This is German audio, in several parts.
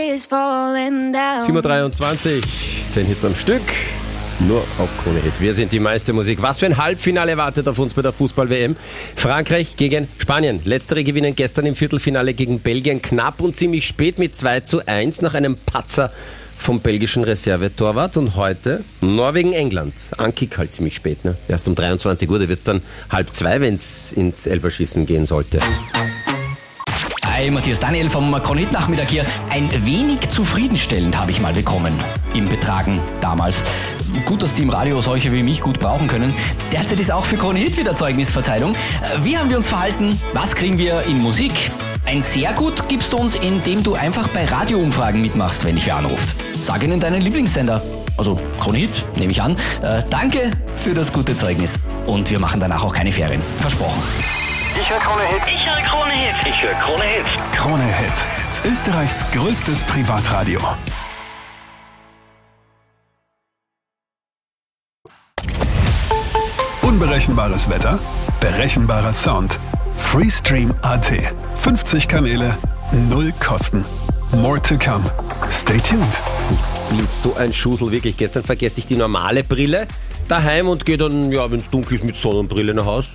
is falling down. 7.23 Uhr, 10 Hits am Stück. Nur auf Krone Hit. Wir sind die meiste Musik. Was für ein Halbfinale wartet auf uns bei der Fußball-WM? Frankreich gegen Spanien. Letztere gewinnen gestern im Viertelfinale gegen Belgien knapp und ziemlich spät mit 2:1 nach einem Patzer vom belgischen Reservetorwart. Und heute Norwegen-England. Ankick halt ziemlich spät, ne? Erst um 23 Uhr, da wird es dann 1:30, wenn es ins Elferschießen gehen sollte. Hi, Matthias Daniel vom Krone Hit Nachmittag hier. Ein wenig zufriedenstellend habe ich mal bekommen im Betragen damals. Gut, dass die im Radio solche wie mich gut brauchen können. Derzeit ist auch für Krone Hit wieder Zeugnisverteilung. Wie haben wir uns verhalten? Was kriegen wir in Musik? Ein sehr gut gibst du uns, indem du einfach bei Radioumfragen mitmachst, wenn dich wer anruft. Sag ihnen deinen Lieblingssender. Also Krone Hit, nehme ich an. Danke für das gute Zeugnis. Und wir machen danach auch keine Ferien. Versprochen. Ich höre Krone Hit. Ich höre Krone Hit. Ich höre Krone Hit. Krone Hit. Österreichs größtes Privatradio. Unberechenbares Wetter, berechenbarer Sound. Freestream.at. 50 Kanäle, 0 Kosten. More to come. Stay tuned. Ich bin so ein Schusel, wirklich. Gestern vergesse ich die normale Brille daheim und gehe dann, ja, wenn es dunkel ist, mit Sonnenbrille nach Hause.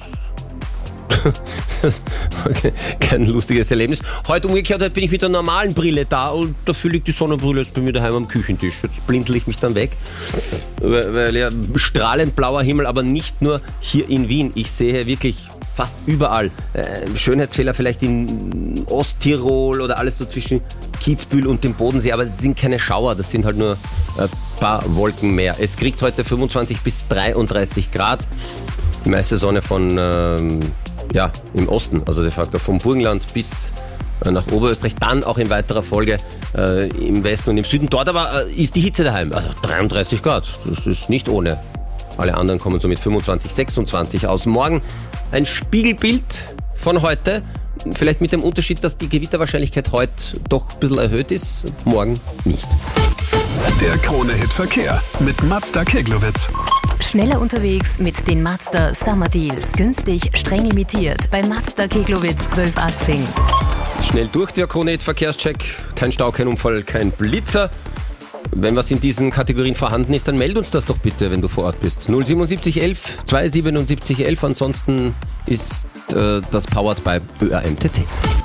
Okay, kein lustiges Erlebnis. Heute umgekehrt, heute bin ich mit der normalen Brille da und dafür liegt die Sonnenbrille jetzt bei mir daheim am Küchentisch. Jetzt blinzel ich mich dann weg, weil ja strahlend blauer Himmel, aber nicht nur hier in Wien. Ich sehe wirklich fast überall Schönheitsfehler, vielleicht in Osttirol oder alles so zwischen Kitzbühel und dem Bodensee, aber es sind keine Schauer, das sind halt nur ein paar Wolken mehr. Es kriegt heute 25 bis 33 Grad, die meiste Sonne von im Osten, also de facto vom Burgenland bis nach Oberösterreich, dann auch in weiterer Folge im Westen und im Süden. Dort aber ist die Hitze daheim, also 33 Grad, das ist nicht ohne. Alle anderen kommen so mit 25, 26 aus. Morgen ein Spiegelbild von heute, vielleicht mit dem Unterschied, dass die Gewitterwahrscheinlichkeit heute doch ein bisschen erhöht ist, morgen nicht. Der Krone Hit Verkehr mit Mazda Keglowitz. Schneller unterwegs mit den Mazda Summer Deals. Günstig, streng limitiert. Bei Mazda Keglowitz 1218. Schnell durch der Krone Hit Verkehrscheck. Kein Stau, kein Unfall, kein Blitzer. Wenn was in diesen Kategorien vorhanden ist, dann meld uns das doch bitte, wenn du vor Ort bist. 07711 27711. Ansonsten ist das powered by ÖAMTC.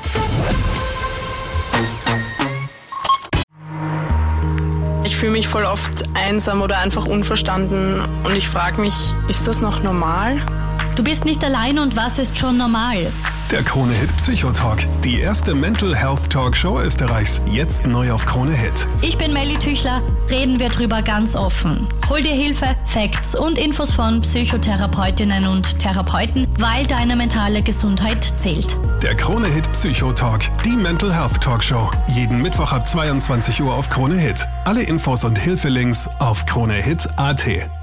Ich fühle mich voll oft einsam oder einfach unverstanden und ich frage mich, ist das noch normal? Du bist nicht allein und was ist schon normal? Der Krone Hit Psychotalk, die erste Mental Health Talkshow Österreichs, jetzt neu auf Krone Hit. Ich bin Melli Tüchler, reden wir drüber ganz offen. Hol dir Hilfe, Facts und Infos von Psychotherapeutinnen und Therapeuten, weil deine mentale Gesundheit zählt. Der Krone Hit Psychotalk, die Mental Health Talkshow, jeden Mittwoch ab 22 Uhr auf Krone Hit. Alle Infos und Hilfelinks auf kronehit.at.